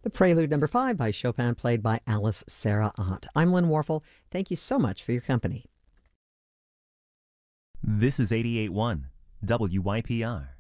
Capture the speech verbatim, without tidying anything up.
The Prelude number five by Chopin, played by Alice Sarah Ott. I'm Lynn Warfel. Thank you so much for your company. This is eighty-eight point one W Y P R.